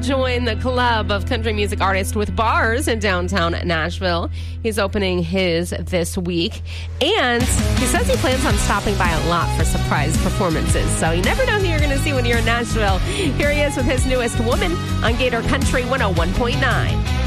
Join the club of country music artists with bars in downtown Nashville. He's opening his this week. And he says he plans on stopping by a lot for surprise performances. So you never know who you're going to see when you're in Nashville. Here he is with his newest Woman on Gator Country 101.9.